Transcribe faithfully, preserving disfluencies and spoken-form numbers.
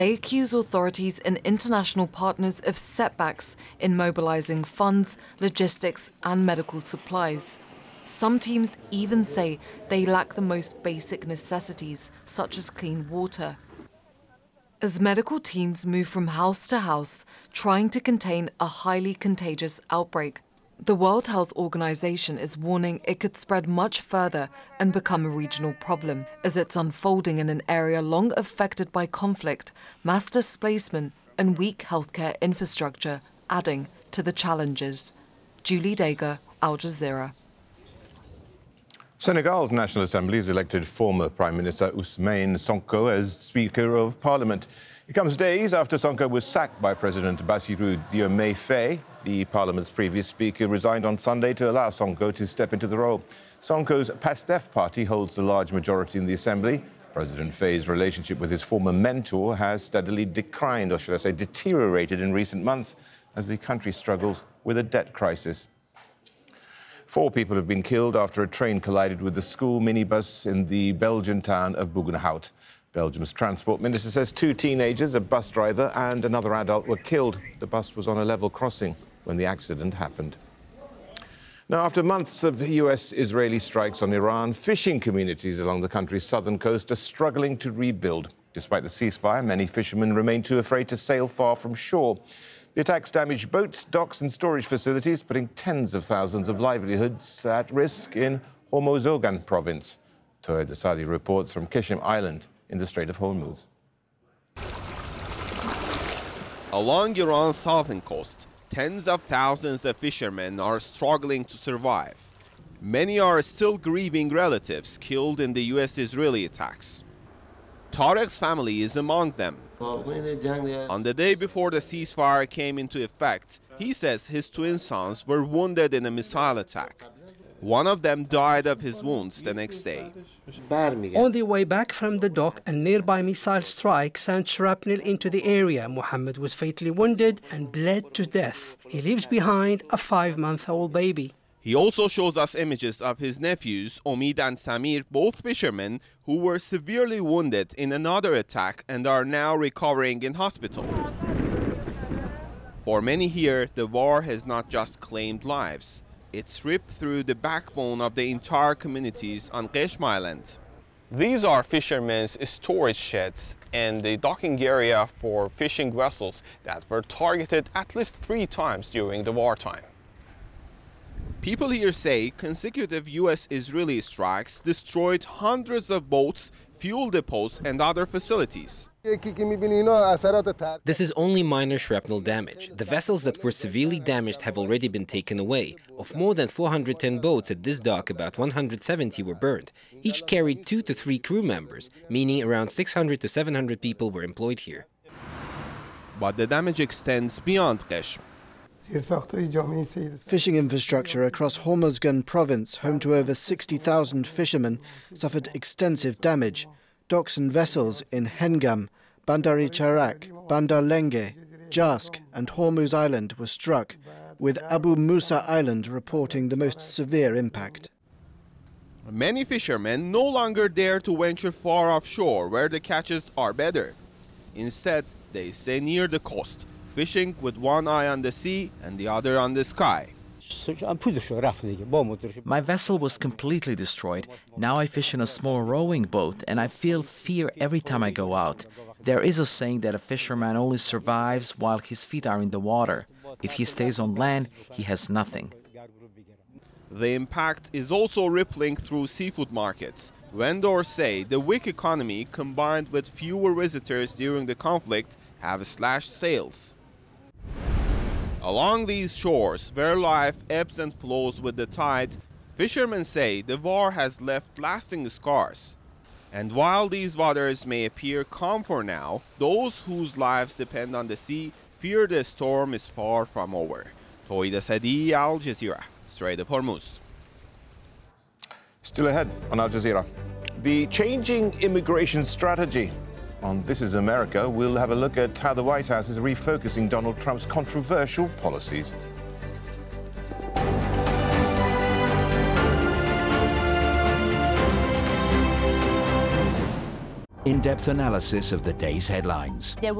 They accuse authorities and international partners of setbacks in mobilizing funds, logistics and medical supplies. Some teams even say they lack the most basic necessities, such as clean water. As medical teams move from house to house, trying to contain a highly contagious outbreak, the World Health Organization is warning it could spread much further and become a regional problem, as it's unfolding in an area long affected by conflict, mass displacement and weak healthcare infrastructure, adding to the challenges. Julie Dega, Al Jazeera. Senegal's National Assembly has elected former Prime Minister Ousmane Sonko as Speaker of Parliament. It comes days after Sonko was sacked by President Bassirou Diomaye Faye. The Parliament's previous Speaker resigned on Sunday to allow Sonko to step into the role. Sonko's PASTEF party holds the large majority in the Assembly. President Faye's relationship with his former mentor has steadily declined, or should I say deteriorated, in recent months as the country struggles with a debt crisis. Four people have been killed after a train collided with the school minibus in the Belgian town of Buggenhout. Belgium's transport minister says two teenagers, a bus driver and another adult, were killed. The bus was on a level crossing when the accident happened. Now, after months of U S-Israeli strikes on Iran, fishing communities along the country's southern coast are struggling to rebuild. Despite the ceasefire, many fishermen remain too afraid to sail far from shore. The attacks damaged boats, docks and storage facilities, putting tens of thousands of livelihoods at risk in Hormozgan province. Toyed Asadi reports from Qeshm Island in the Strait of Hormuz. Along Iran's southern coast, tens of thousands of fishermen are struggling to survive. Many are still grieving relatives killed in the U S-Israeli attacks. Tarek's family is among them. On the day before the ceasefire came into effect, he says his twin sons were wounded in a missile attack. One of them died of his wounds the next day. On the way back from the dock, a nearby missile strike sent shrapnel into the area. Mohammed was fatally wounded and bled to death. He leaves behind a five-month-old baby. He also shows us images of his nephews, Omid and Samir, both fishermen, who were severely wounded in another attack and are now recovering in hospital. For many here, the war has not just claimed lives. It's ripped through the backbone of the entire communities on Qeshm Island. These are fishermen's storage sheds and the docking area for fishing vessels that were targeted at least three times during the wartime. People here say consecutive U S-Israeli strikes destroyed hundreds of boats, fuel depots and other facilities. This is only minor shrapnel damage. The vessels that were severely damaged have already been taken away. Of more than four hundred ten boats at this dock, about one hundred seventy were burned. Each carried two to three crew members, meaning around six hundred to seven hundred people were employed here. But the damage extends beyond Qeshm. Fishing infrastructure across Hormozgan province, home to over sixty thousand fishermen, suffered extensive damage. Docks and vessels in Hengam, Bandar-e Charak, Bandar Lenge, Jask and Hormuz Island were struck, with Abu Musa Island reporting the most severe impact. Many fishermen no longer dare to venture far offshore where the catches are better. Instead, they stay near the coast, fishing with one eye on the sea and the other on the sky. My vessel was completely destroyed. Now I fish in a small rowing boat and I feel fear every time I go out. There is a saying that a fisherman only survives while his feet are in the water. If he stays on land, he has nothing. The impact is also rippling through seafood markets. Vendors say the weak economy combined with fewer visitors during the conflict have slashed sales. Along these shores, where life ebbs and flows with the tide, fishermen say the war has left lasting scars. And while these waters may appear calm for now, those whose lives depend on the sea fear the storm is far from over. Toyed Asadi, Al Jazeera, Strait of Hormuz. Still ahead on Al Jazeera, the changing immigration strategy. On This Is America, we'll have a look at how the White House is refocusing Donald Trump's controversial policies. In in-depth analysis of the day's headlines. There